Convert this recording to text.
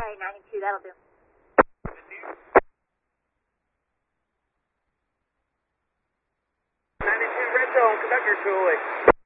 Okay, 92, that'll do. 92 red zone, conductor 208.